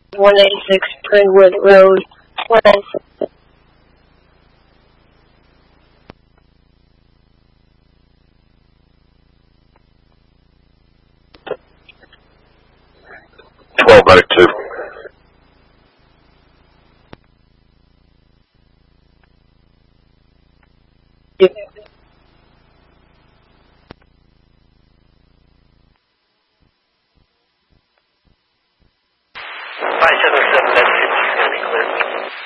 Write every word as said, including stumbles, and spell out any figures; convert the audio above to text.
one eighty-six Prinwood Road, Plymouth. twelve back two. five seven seven, that's fifty, clear.